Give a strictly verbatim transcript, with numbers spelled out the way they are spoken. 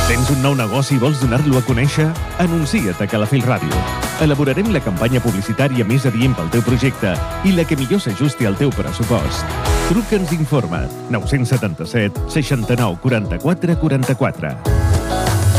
Tens un nou negoci i vols donar-lo a conèixer? Anuncia't a Calafell Ràdio. Elaborarem la campanya publicitària més adient pel teu projecte i la que millor s'ajusti al teu pressupost. Truca'ns i informa. nou set set, seixanta-nou, quaranta-quatre, quaranta-quatre.